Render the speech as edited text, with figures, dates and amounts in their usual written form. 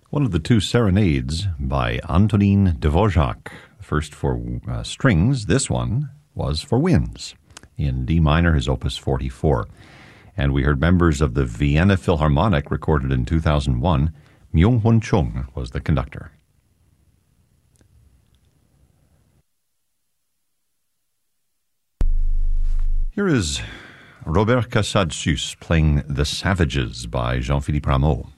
One of the two serenades by Antonin Dvorak. First for strings, this one was for winds. In D minor, his opus 44. And we heard members of the Vienna Philharmonic recorded in 2001. Myung-Hun Chung was the conductor. Here is Robert Casadesus playing The Savages by Jean-Philippe Rameau.